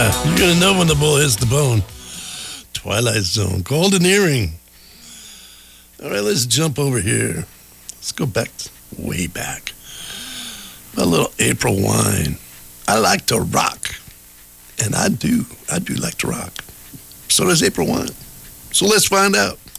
You're going to know when the bull hits the bone. Twilight Zone, Golden Earring. All right, let's jump over here. Let's go back, way back. A little April Wine. I like to rock, and I do like to rock. So does April Wine. So let's find out.